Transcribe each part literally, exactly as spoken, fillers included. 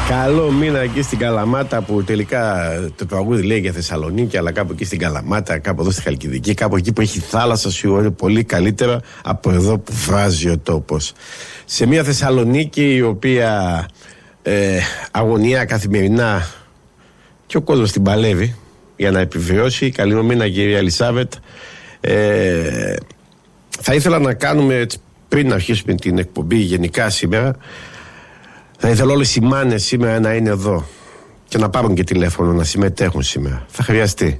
Καλό μήνα εκεί στην Καλαμάτα, που τελικά το τραγούδι λέει για Θεσσαλονίκη, αλλά κάπου εκεί στην Καλαμάτα, κάπου εδώ στη Χαλκιδική, κάπου εκεί που έχει θάλασσα, σου είναι πολύ καλύτερα από εδώ που βράζει ο τόπος. Σε μια Θεσσαλονίκη η οποία ε, αγωνιά καθημερινά και ο κόσμος την παλεύει για να επιβιώσει. Καλό μήνα, κυρία Ελισάβετ. Ε, θα ήθελα να κάνουμε, πριν να αρχίσουμε την εκπομπή γενικά σήμερα, θα ήθελα όλες οι μάνες σήμερα να είναι εδώ και να πάρουν και τηλέφωνο, να συμμετέχουν σήμερα. Θα χρειαστεί.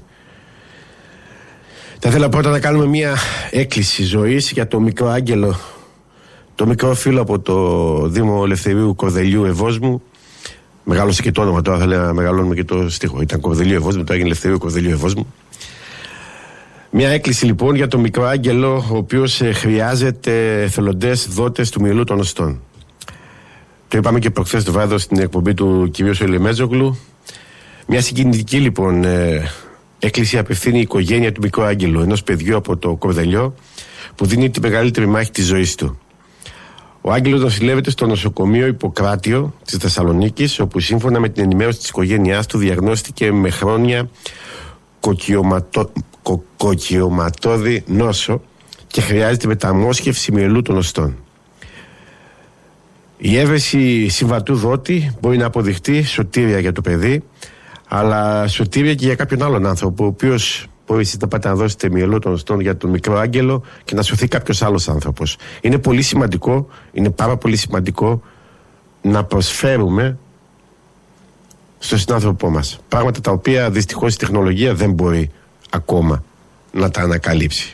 Θα ήθελα πρώτα να κάνουμε μια έκκληση ζωής για το μικρό Άγγελο, το μικρό φίλο από το Δήμο Ελευθερίου Κορδελιού Ευόσμου. Μεγάλωσε και το όνομα, τώρα θα λέω να μεγαλώνουμε και το στίχο. Ήταν Κορδελιού Ευόσμου, τώρα έγινε Ελευθερίου Κορδελιού Ευόσμου. Μια έκκληση λοιπόν για το μικρό Άγγελο, ο οποίος ε, χρειάζεται εθελοντές δότες του μυελού των οστών. Το είπαμε και προχθές το βράδυ στην εκπομπή του κ. Σολεμέτζογλου. Μια συγκινητική λοιπόν ε, έκκληση απευθύνει η οικογένεια του μικρού Άγγελου, ενός παιδιού από το Κορδελιό, που δίνει τη μεγαλύτερη μάχη της ζωής του. Ο Άγγελος νοσηλεύεται στο νοσοκομείο Ιπποκράτιο της Θεσσαλονίκης, όπου σύμφωνα με την ενημέρωση της οικογένειάς του διαγνώστηκε με χρόνια κοκκιωματο... κο... κοκκιωματώδη νόσο και χρειάζεται μεταμόσχευση μυελού των οστών. Η έβρεση συμβατού δότη μπορεί να αποδειχτεί σωτήρια για το παιδί, αλλά σωτήρια και για κάποιον άλλον άνθρωπο, ο οποίος μπορεί εσείς να πάτε να δώσετε μυελό των οστών για τον μικρό Άγγελο και να σωθεί κάποιος άλλος άνθρωπος. Είναι πολύ σημαντικό, είναι πάρα πολύ σημαντικό να προσφέρουμε στον συνάνθρωπό μας πράγματα τα οποία δυστυχώς η τεχνολογία δεν μπορεί ακόμα να τα ανακαλύψει.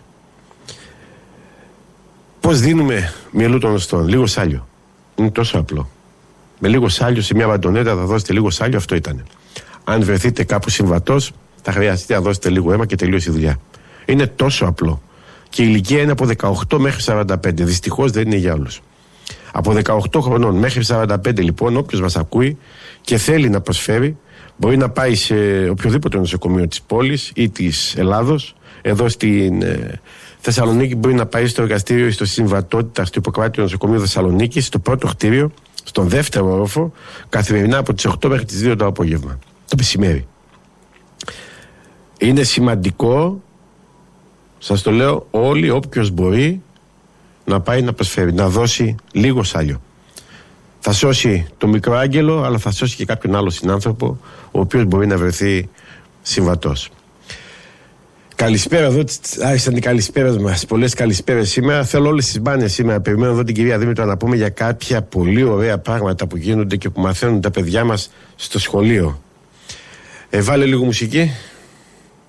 Πώς δίνουμε μυελό των οστών? Λίγο σάλιο. Είναι τόσο απλό. Με λίγο σάλιο σε μια μπαντονέτα θα δώσετε λίγο σάλιο, αυτό ήταν. Αν βρεθείτε κάπου συμβατός, θα χρειαστεί να δώσετε λίγο αίμα και τελείωσε η δουλειά. Είναι τόσο απλό. Και η ηλικία είναι από δεκαοκτώ μέχρι σαράντα πέντε. Δυστυχώς δεν είναι για όλους. Από δεκαοκτώ χρονών μέχρι σαράντα πέντε λοιπόν, όποιος μας ακούει και θέλει να προσφέρει, μπορεί να πάει σε οποιοδήποτε νοσοκομείο της πόλης ή της Ελλάδος. Εδώ στην ε, Θεσσαλονίκη μπορεί να πάει στο εργαστήριο ή στο συμβατότητα στο Ιπποκράτιο Νοσοκομείο Θεσσαλονίκης, στο πρώτο κτίριο, στον δεύτερο όροφο, καθημερινά από τις οκτώ μέχρι τις δύο το απόγευμα, το μεσημέρι. Είναι σημαντικό, σας το λέω, όλοι, όποιος μπορεί, να πάει να προσφέρει, να δώσει λίγο σάλιο. Θα σώσει το μικρό Άγγελο, αλλά θα σώσει και κάποιον άλλο συνάνθρωπο, ο οποίος μπορεί να βρεθεί συμβατός. Καλησπέρα εδώ, άρχισαν οι καλησπέρες μας, πολλές καλησπέρες σήμερα. Θέλω όλες τις μπάνες σήμερα, περιμένω εδώ την κυρία Δήμητρα να πούμε για κάποια πολύ ωραία πράγματα που γίνονται και που μαθαίνουν τα παιδιά μας στο σχολείο. Ε, βάλε λίγο μουσική.